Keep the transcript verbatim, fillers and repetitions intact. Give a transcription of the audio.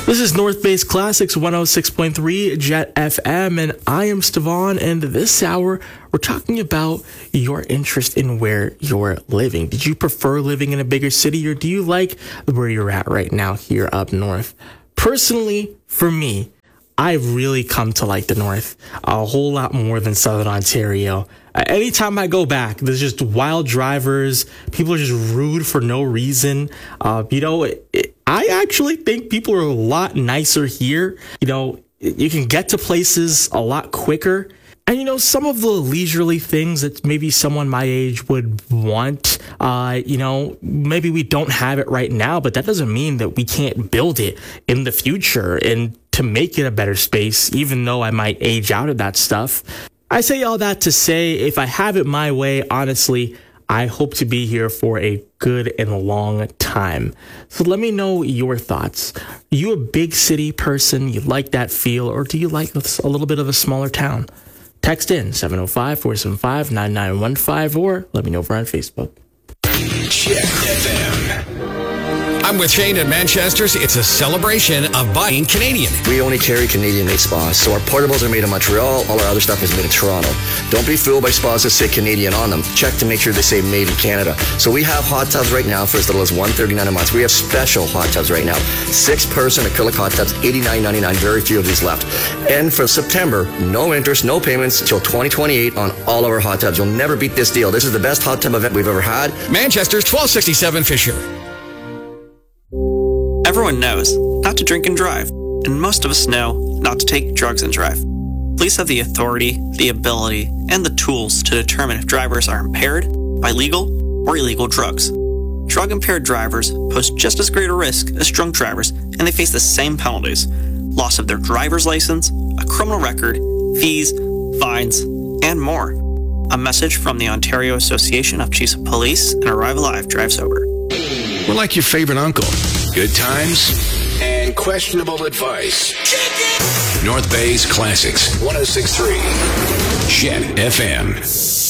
This is North Base Classics one oh six point three Jet F M, and I am Stevon, and this hour we're talking about your interest in where you're living. Did you prefer living in a bigger city, or do you like where you're at right now here up north? Personally, for me, I've really come to like the North a whole lot more than Southern Ontario. Uh, anytime I go back, there's just wild drivers. People are just rude for no reason. Uh, you know, it, it, I actually think people are a lot nicer here. You know, you can get to places a lot quicker. And, you know, some of the leisurely things that maybe someone my age would want, uh, you know, maybe we don't have it right now, but that doesn't mean that we can't build it in the future and to make it a better space, even though I might age out of that stuff. I say all that to say, if I have it my way, honestly, I hope to be here for a good and long time. So let me know your thoughts. Are you a big city person? You like that feel? Or do you like a little bit of a smaller town? Text in seven oh five, four seven five, nine nine one five or let me know over on Facebook. Jet F M. I'm with Shane at Manchester's. It's a celebration of buying Canadian. We only carry Canadian-made spas, so our portables are made in Montreal. All our other stuff is made in Toronto. Don't be fooled by spas that say Canadian on them. Check to make sure they say made in Canada. So we have hot tubs right now for as little as one hundred thirty-nine dollars a month. We have special hot tubs right now. Six-person acrylic hot tubs, eighty-nine ninety-nine. Very few of these left. And for September, no interest, no payments until twenty twenty-eight on all of our hot tubs. You'll never beat this deal. This is the best hot tub event we've ever had. Manchester's, twelve sixty-seven Fisher. Everyone knows not to drink and drive, and most of us know not to take drugs and drive. Police have the authority, the ability, and the tools to determine if drivers are impaired by legal or illegal drugs. Drug-impaired drivers pose just as great a risk as drunk drivers, and they face the same penalties: loss of their driver's license, a criminal record, fees, fines, and more. A message from the Ontario Association of Chiefs of Police and Arrive Alive Drive Sober. We're like your favorite uncle. Good times and questionable advice. North Bay's Classics, one oh six point three Jet F M.